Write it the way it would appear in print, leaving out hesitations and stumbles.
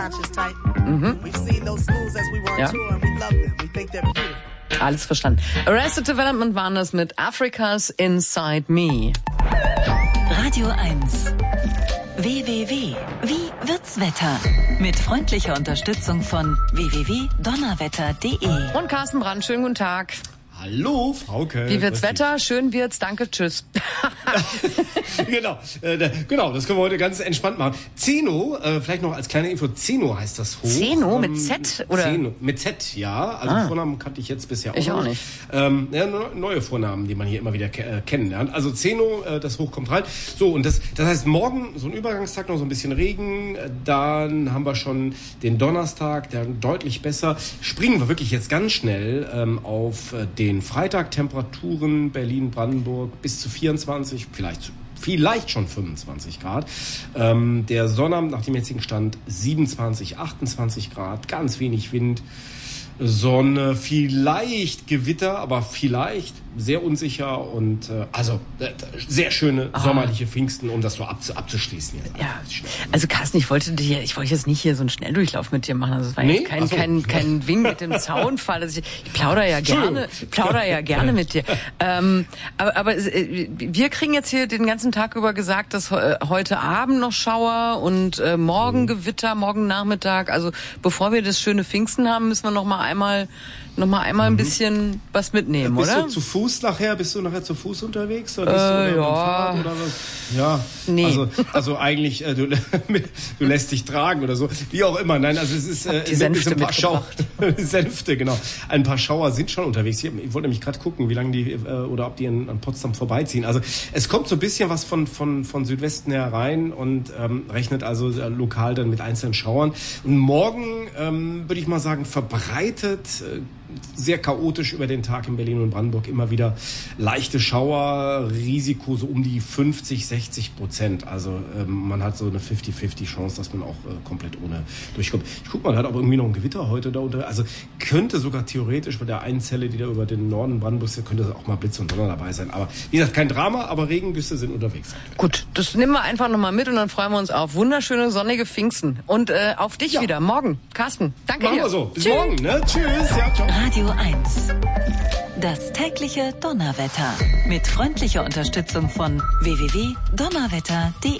Ja. Alles verstanden. Arrested Development waren das mit Africa's Inside Me. Radio 1. WWW. Wie wird's Wetter? Mit freundlicher Unterstützung von www.donnerwetter.de. Und Carsten Brandt, schönen guten Tag. Hallo, Frauke. Wie wird's Wetter? Schön wird's, danke, tschüss. Genau, das können wir heute ganz entspannt machen. Zeno, vielleicht noch als kleine Info, Zeno heißt das hoch. Zeno mit Z? Oder? Zeno, mit Z, ja. Also Vornamen kannte ich jetzt bisher auch ich auch nicht. Neue Vornamen, die man hier immer wieder kennenlernt. Also Zeno, das Hoch kommt rein. So, und das heißt morgen so ein Übergangstag, noch so ein bisschen Regen. Dann haben wir schon den Donnerstag, der deutlich besser. Springen wir wirklich jetzt ganz schnell auf den Freitag. Temperaturen Berlin, Brandenburg bis zu 24, vielleicht schon 25 Grad. Der Sonnabend nach dem jetzigen Stand 27, 28 Grad, ganz wenig Wind. Sonne, vielleicht Gewitter, aber vielleicht sehr unsicher und sehr schöne sommerliche Pfingsten, um das so abzuschließen. Jetzt. Ja, also Carsten, ich wollte jetzt nicht hier so einen Schnelldurchlauf mit dir machen. Also es war jetzt kein Wink mit dem Zaunfall. Also ich plaudere ja gerne mit dir. Aber wir kriegen jetzt hier den ganzen Tag über gesagt, dass heute Abend noch Schauer und morgen Gewitter, morgen Nachmittag. Also bevor wir das schöne Pfingsten haben, müssen wir noch mal einmal ein bisschen was mitnehmen, bist oder? Bist du nachher zu Fuß unterwegs? Oder bist du beim Fahrrad oder was? Ja. Nee. Also eigentlich, du lässt dich tragen oder so. Wie auch immer. Nein, also es ist die Sänfte ein paar Sänfte, genau. Ein paar Schauer sind schon unterwegs. Ich wollte nämlich gerade gucken, wie lange die oder ob die an Potsdam vorbeiziehen. Also es kommt so ein bisschen was von Südwesten herein und rechnet also lokal dann mit einzelnen Schauern. Und morgen würde ich mal sagen, verbreitet sehr chaotisch über den Tag in Berlin und Brandenburg immer wieder leichte Schauer, Risiko so um die 50-60%. Also man hat so eine 50-50 Chance, dass man auch komplett ohne durchkommt. Ich guck mal, hat aber irgendwie noch ein Gewitter heute da unter. Also könnte sogar theoretisch bei der einen Zelle, die da über den Norden Brandenburgs ist, könnte auch mal Blitz und Donner dabei sein. Aber wie gesagt, kein Drama, aber Regengüsse sind unterwegs. Gut, das nehmen wir einfach nochmal mit und dann freuen wir uns auf wunderschöne sonnige Pfingsten. Und auf dich wieder morgen. Carsten, danke dir. Machen wir so. Bis morgen. Ne? Tschüss. Ja, ciao. Radio 1. Das tägliche Donnerwetter. Mit freundlicher Unterstützung von www.donnerwetter.de.